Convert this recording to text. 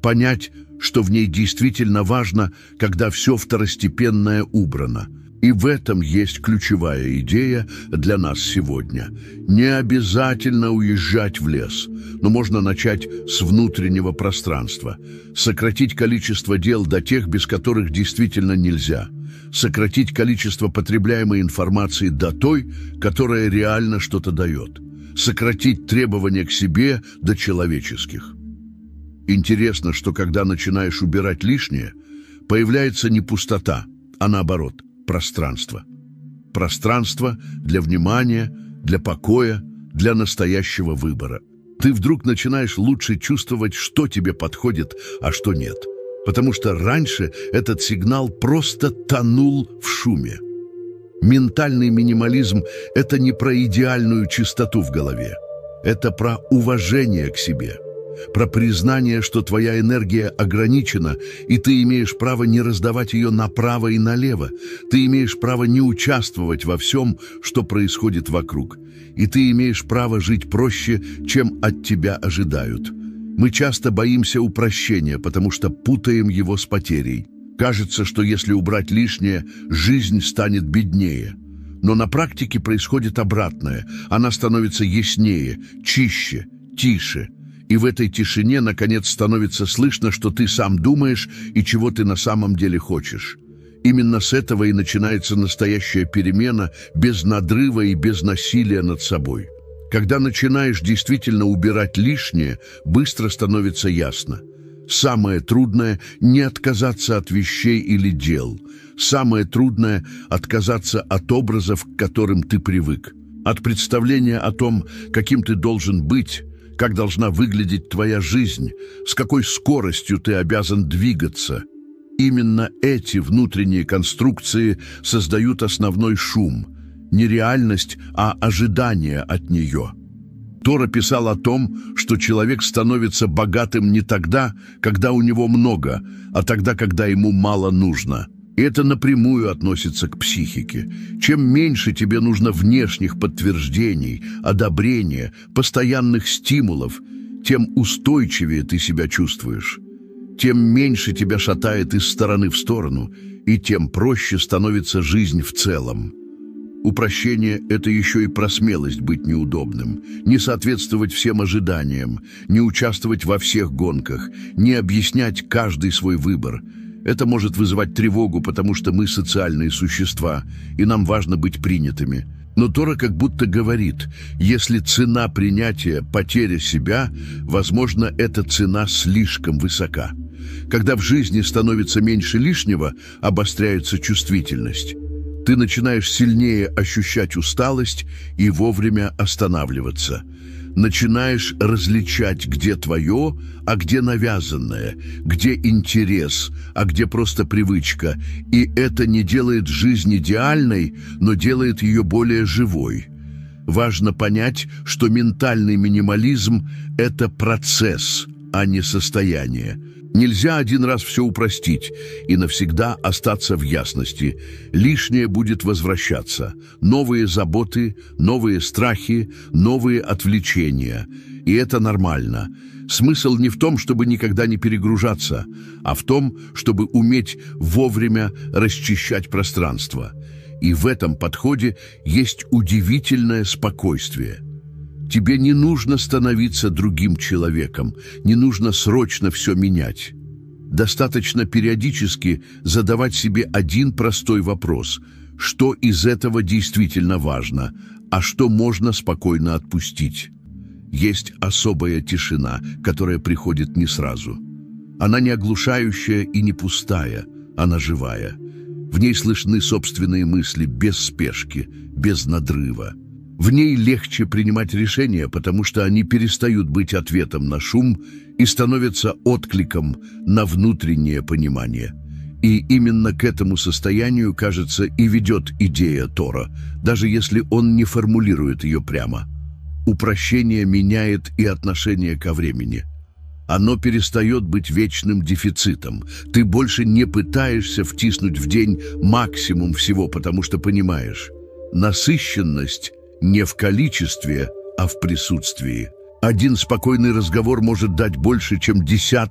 Понять, что в ней действительно важно, когда все второстепенное убрано. И в этом есть ключевая идея для нас сегодня. Не обязательно уезжать в лес, но можно начать с внутреннего пространства. Сократить количество дел до тех, без которых действительно нельзя. Сократить количество потребляемой информации до той, которая реально что-то дает. Сократить требования к себе до человеческих. Интересно, что когда начинаешь убирать лишнее, появляется не пустота, а наоборот, пространство. Пространство для внимания, для покоя, для настоящего выбора. Ты вдруг начинаешь лучше чувствовать, что тебе подходит, а что нет. Потому что раньше этот сигнал просто тонул в шуме. Ментальный минимализм – это не про идеальную чистоту в голове. Это про уважение к себе. Про признание, что твоя энергия ограничена, и ты имеешь право не раздавать ее направо и налево. Ты имеешь право не участвовать во всем, что происходит вокруг. И ты имеешь право жить проще, чем от тебя ожидают. Мы часто боимся упрощения, потому что путаем его с потерей. Кажется, что если убрать лишнее, жизнь станет беднее. Но на практике происходит обратное. Она становится яснее, чище, тише. И в этой тишине, наконец, становится слышно, что ты сам думаешь и чего ты на самом деле хочешь. Именно с этого и начинается настоящая перемена, без надрыва и без насилия над собой. Когда начинаешь действительно убирать лишнее, быстро становится ясно. Самое трудное – не отказаться от вещей или дел. Самое трудное – отказаться от образов, к которым ты привык. От представления о том, каким ты должен быть, как должна выглядеть твоя жизнь, с какой скоростью ты обязан двигаться. Именно эти внутренние конструкции создают основной шум. Не реальность, а ожидание от нее. Тора писал о том, что человек становится богатым не тогда, когда у него много, а тогда, когда ему мало нужно. И это напрямую относится к психике. Чем меньше тебе нужно внешних подтверждений, одобрения, постоянных стимулов, тем устойчивее ты себя чувствуешь. Тем меньше тебя шатает из стороны в сторону, и тем проще становится жизнь в целом. Упрощение – это еще и про смелость быть неудобным, не соответствовать всем ожиданиям, не участвовать во всех гонках, не объяснять каждый свой выбор. Это может вызывать тревогу, потому что мы социальные существа, и нам важно быть принятыми. Но Тора как будто говорит, если цена принятия – потеря себя, возможно, эта цена слишком высока. Когда в жизни становится меньше лишнего, обостряется чувствительность. Ты начинаешь сильнее ощущать усталость и вовремя останавливаться. Начинаешь различать, где твое, а где навязанное, где интерес, а где просто привычка. И это не делает жизнь идеальной, но делает ее более живой. Важно понять, что ментальный минимализм – это процесс, а не состояние. Нельзя один раз все упростить и навсегда остаться в ясности. Лишнее будет возвращаться. Новые заботы, новые страхи, новые отвлечения. И это нормально. Смысл не в том, чтобы никогда не перегружаться, а в том, чтобы уметь вовремя расчищать пространство. И в этом подходе есть удивительное спокойствие. Тебе не нужно становиться другим человеком, не нужно срочно все менять. Достаточно периодически задавать себе один простой вопрос: что из этого действительно важно, а что можно спокойно отпустить. Есть особая тишина, которая приходит не сразу. Она не оглушающая и не пустая, она живая. В ней слышны собственные мысли без спешки, без надрыва. В ней легче принимать решения, потому что они перестают быть ответом на шум и становятся откликом на внутреннее понимание. И именно к этому состоянию, кажется, и ведет идея Тора, даже если он не формулирует ее прямо. Упрощение меняет и отношение ко времени. Оно перестает быть вечным дефицитом. Ты больше не пытаешься втиснуть в день максимум всего, потому что понимаешь, насыщенность не в количестве, а в присутствии. Один спокойный разговор может дать больше, чем 10